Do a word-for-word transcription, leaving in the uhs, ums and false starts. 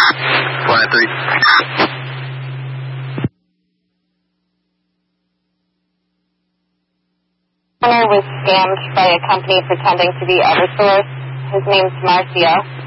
Flight three. Owner was scammed by a company pretending to be Eversource. His name's Marcio.